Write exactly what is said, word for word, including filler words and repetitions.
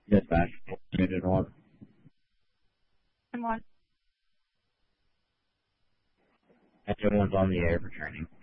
Dispatch, unit one. And one. Engine one's on the air for training.